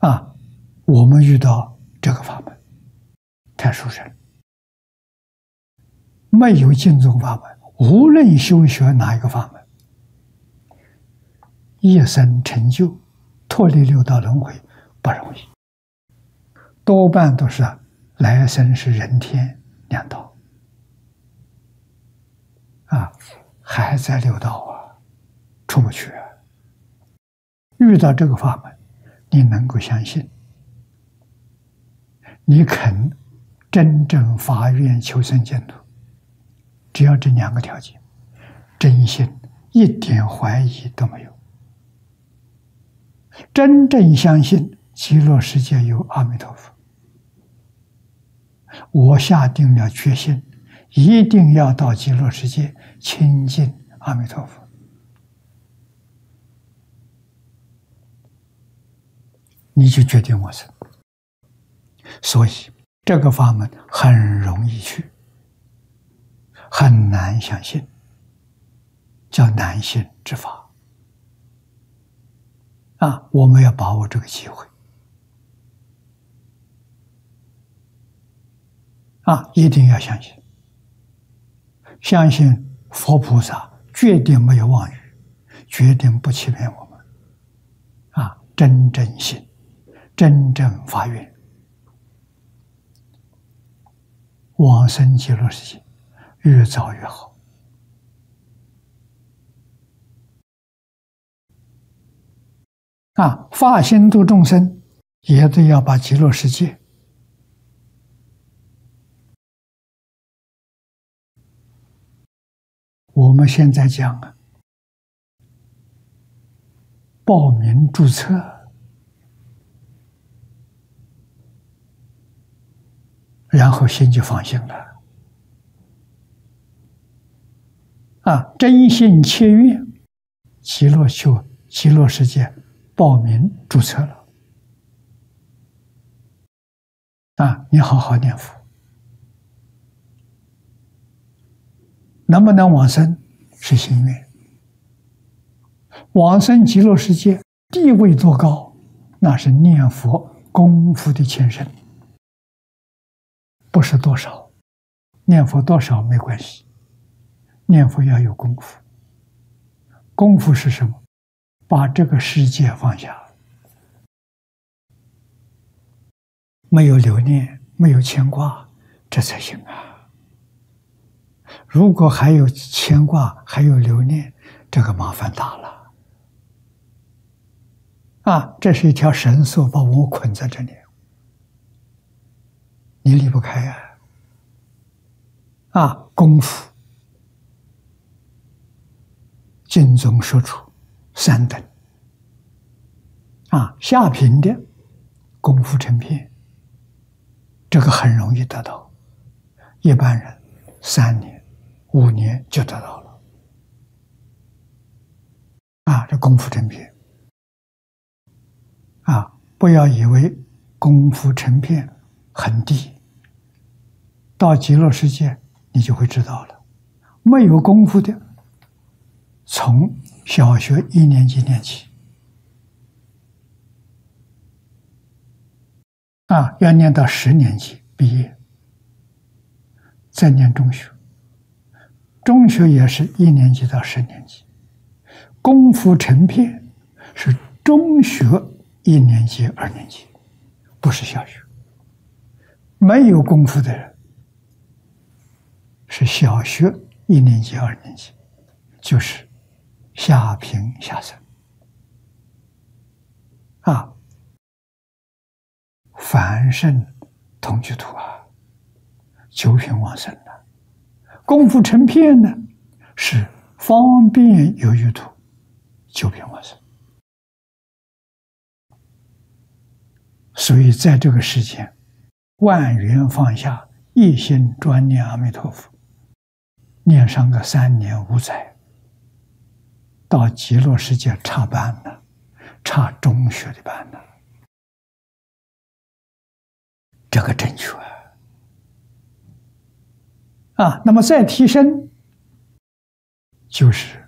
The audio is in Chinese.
啊，我们遇到这个法门太殊胜，没有净宗法门，无论修学哪一个法门，一生成就脱离六道轮回不容易，多半都是来生是人天两道啊，还在六道啊，出不去啊。遇到这个法门，你能够相信，你肯真正发愿求生净土，只要这两个条件，真心一点怀疑都没有，真正相信极乐世界有阿弥陀佛，我下定了决心，一定要到极乐世界亲近阿弥陀佛，你就决定往生。所以这个法门很容易去，很难相信，叫难信之法啊！我们要把握这个机会啊！一定要相信，相信佛菩萨决定没有妄语，决定不欺骗我们啊！真正信，真正发愿，往生极乐世界越早越好啊！发心度众生，也得要把极乐世界我们现在讲啊，报名注册，然后心就放心了啊！真心切愿，极乐世界报名注册了啊！你好好念佛，能不能往生是心愿。往生极乐世界地位多高，那是念佛功夫的前身，不是多少。念佛多少没关系，念佛要有功夫。功夫是什么？把这个世界放下，没有留念，没有牵挂，这才行啊。如果还有牵挂，还有留念，这个麻烦大了啊！这是一条绳索把我捆在这里，你离不开啊！啊，功夫，经中说出三等啊，下品的功夫成片，这个很容易得到，一般人3年、5年就得到了啊！这功夫成片啊，不要以为功夫成片很低，到极乐世界你就会知道了。没有功夫的，从小学1年级念起啊，要念到10年级毕业，再念中学，中学也是1年级到10年级，功夫成片是中学1年级、2年级，不是小学。没有功夫的人是小学1年级、2年级，就是下品下生啊，凡圣同居土啊，9品往生的。功夫成片呢，是方便有余土，9品往生。所以在这个世间，万缘放下，一心专念阿弥陀佛，念上个3年5载，到极乐世界差班了，差中学的班了，这个正确啊！那么再提升，就是